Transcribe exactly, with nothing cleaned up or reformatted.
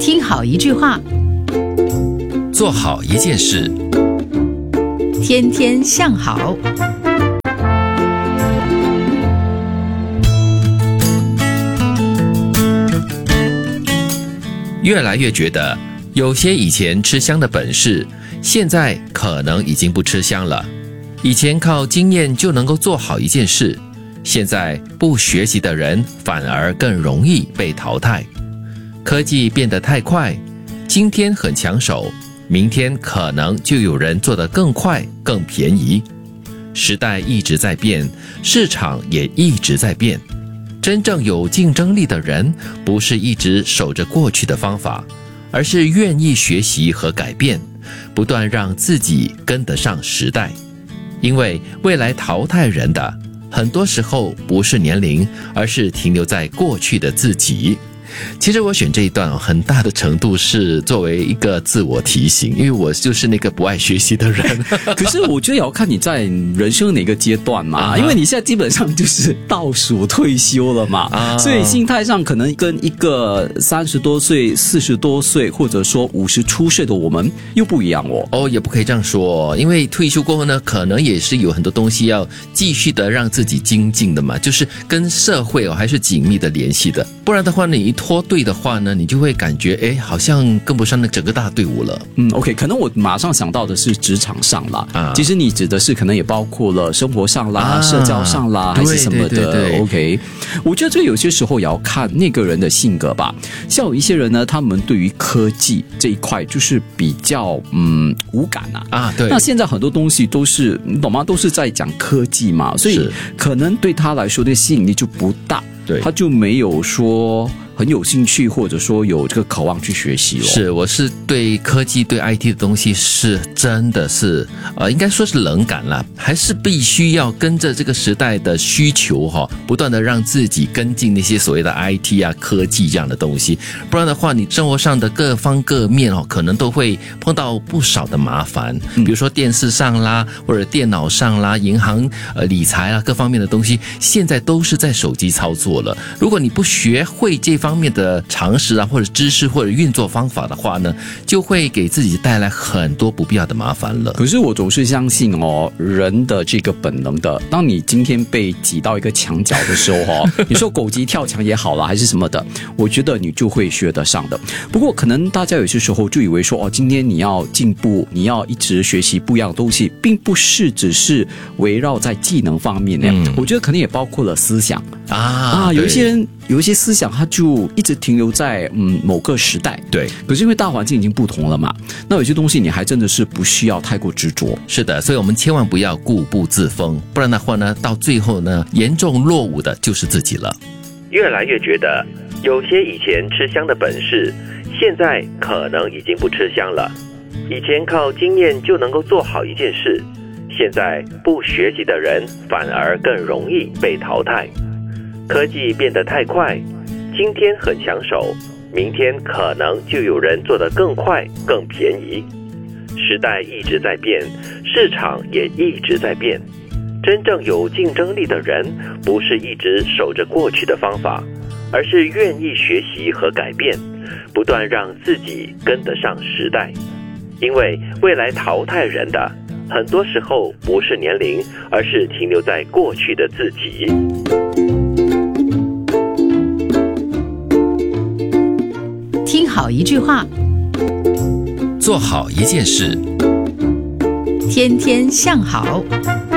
听好一句话， 做好一件事， 天天向好。 越来越觉得有些以前吃香的本事，现在可能已经不吃香了。以前靠经验就能够做好一件事，现在不学习的人反而更容易被淘汰。科技变得太快，今天很抢手，明天可能就有人做得更快更便宜。时代一直在变，市场也一直在变。真正有竞争力的人，不是一直守着过去的方法，而是愿意学习和改变，不断让自己跟得上时代。因为未来淘汰人的，很多时候不是年龄，而是停留在过去的自己。其实我选这一段很大的程度是作为一个自我提醒，因为我就是那个不爱学习的人。 可是我觉得也要看你在人生哪个阶段嘛，啊、因为你现在基本上就是倒数退休了嘛，啊、所以心态上可能跟一个三十多岁、四十多岁，或者说五十出岁的我们又不一样哦。 哦，也不可以这样说，因为退休过后呢，可能也是有很多东西要继续的让自己精进的嘛，就是跟社会哦还是紧密的联系的，不然的话呢，你一脱队的话呢，你就会感觉哎，好像跟不上那整个大队伍了。 嗯 ，OK， 可能我马上想到的是职场上啦，啊、其实你指的是可能也包括了生活上啦、啊、社交上啦，还是什么的。 对对对对 OK， 我觉得这有些时候也要看那个人的性格吧。像有一些人呢，他们对于科技这一块就是比较嗯无感啊。 啊，对。 那现在很多东西都是你懂吗？都是在讲科技嘛，所以可能对他来说的吸引力就不大。 对， 他就没有说很有兴趣，或者说有这个渴望去学习哦。 是，我是对科技、对 I T 的东西是真的是，呃，应该说是冷感啦，还是必须要跟着这个时代的需求哈、哦，不断的让自己跟进那些所谓的 I T 啊、科技这样的东西，不然的话，你生活上的各方各面哦，可能都会碰到不少的麻烦，比如说电视上啦，或者电脑上啦，银行呃理财啊各方面的东西，现在都是在手机操作了。如果你不学会这方面的常识啊，或者知识或者运作方法的话呢，就会给自己带来很多不必要的麻烦了。 可是我总是相信哦，人的这个本能的，当你今天被挤到一个墙角的时候哦，你说狗急跳墙也好啦，还是什么的，我觉得你就会学得上的。不过可能大家有些时候就以为说哦，今天你要进步，你要一直学习不一样的东西，并不是只是围绕在技能方面呢、嗯。我觉得可能也包括了思想啊啊，有一些人有一些思想，他就一直停留在嗯某个时代， 对。 可是因为大环境已经不同了嘛，那有些东西你还真的是不需要太过执着。 是的，所以我们千万不要固步自封，不然的话呢，到最后呢，严重落伍的就是自己了。 越来越觉得有些以前吃香的本事，现在可能已经不吃香了。以前靠经验就能够做好一件事，现在不学习的人反而更容易被淘汰。科技变得太快，今天很抢手，明天可能就有人做得更快更便宜。时代一直在变，市场也一直在变。真正有竞争力的人，不是一直守着过去的方法，而是愿意学习和改变，不断让自己跟得上时代。因为未来淘汰人的，很多时候不是年龄，而是停留在过去的自己。 听好一句话， 做好一件事， 天天向好。